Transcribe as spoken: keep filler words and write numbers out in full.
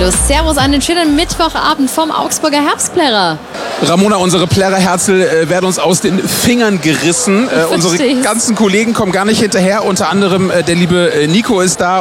Hallo, servus an den schönen Mittwochabend vom Augsburger Herbstplärrer. Ramona, unsere Plärrerherzel äh, werden uns aus den Fingern gerissen. Äh, unsere ganzen Kollegen kommen gar nicht hinterher. Unter anderem äh, der liebe äh, Nico ist da.